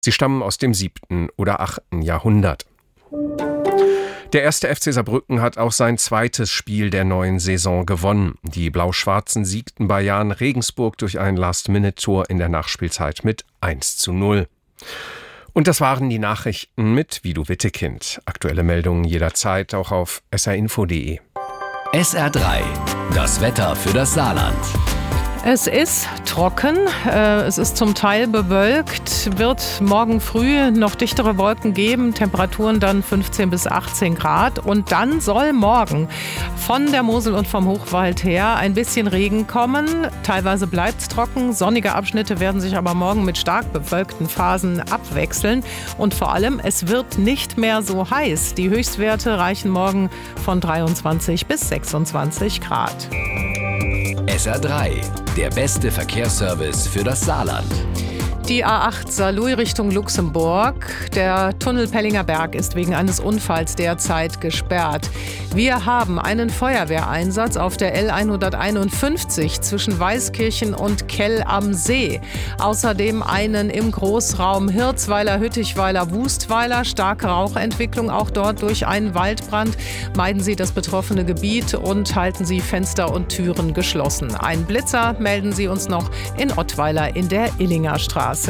Sie stammen aus dem 7. oder 8. Jahrhundert. Der 1. FC Saarbrücken hat auch sein zweites Spiel der neuen Saison gewonnen. Die Blau-Schwarzen siegten bei Jahn Regensburg durch ein Last-Minute-Tor in der Nachspielzeit mit 1:0. Und das waren die Nachrichten mit Vido Wittekind. Aktuelle Meldungen jederzeit auch auf srinfo.de. SR3, das Wetter für das Saarland. Es ist trocken, es ist zum Teil bewölkt, wird morgen früh noch dichtere Wolken geben, Temperaturen dann 15 bis 18 Grad und dann soll morgen von der Mosel und vom Hochwald her ein bisschen Regen kommen. Teilweise bleibt es trocken, sonnige Abschnitte werden sich aber morgen mit stark bewölkten Phasen abwechseln und vor allem, es wird nicht mehr so heiß. Die Höchstwerte reichen morgen von 23 bis 26 Grad. SR3, der beste Verkehrsservice für das Saarland. Die A8 Saarlouis Richtung Luxemburg. Der Tunnel Pellinger Berg ist wegen eines Unfalls derzeit gesperrt. Wir haben einen Feuerwehreinsatz auf der L151 zwischen Weißkirchen und Kell am See. Außerdem einen im Großraum Hirzweiler, Hüttichweiler, Wustweiler. Starke Rauchentwicklung auch dort durch einen Waldbrand. Meiden Sie das betroffene Gebiet und halten Sie Fenster und Türen geschlossen. Ein Blitzer melden Sie uns noch in Ottweiler in der Illinger Straße.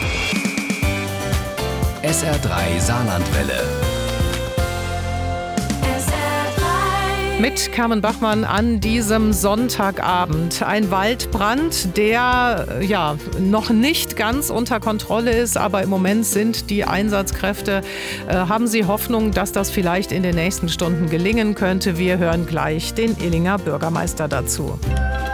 SR3 Saarlandwelle. Mit Carmen Bachmann an diesem Sonntagabend. Ein Waldbrand, der noch nicht ganz unter Kontrolle ist, aber im Moment sind die Einsatzkräfte, haben sie Hoffnung, dass das vielleicht in den nächsten Stunden gelingen könnte. Wir hören gleich den Illinger Bürgermeister dazu.